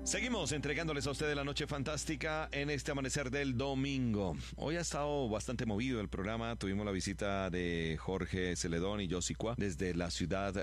Seguimos entregándoles a ustedes la noche fantástica en este amanecer del domingo. Hoy ha estado bastante movido el programa. Tuvimos la visita de Jorge Celedón y Josicua desde la ciudad